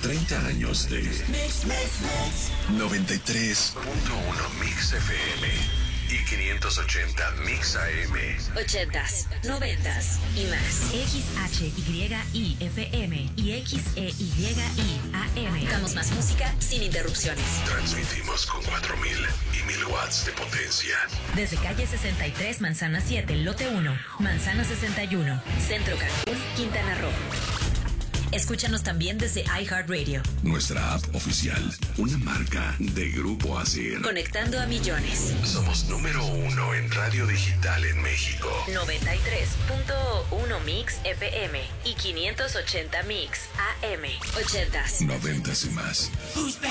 30 años de 93.1 Mix FM y 580 Mix AM. 80s, 90s y más. XHYIFM y XEYI AM. Damos más música sin interrupciones. Transmitimos con 4.000 y 1.000 watts de potencia. Desde calle 63, Manzana 7, lote 1, Manzana 61, Centro Cancún, Quintana Roo. Escúchanos también desde iHeartRadio. Nuestra app oficial, una marca de Grupo ASIR. Conectando a millones. Somos número 1 en radio digital en México. 93.1 Mix FM y 580 Mix AM. 80s. 90s y más. Who's back?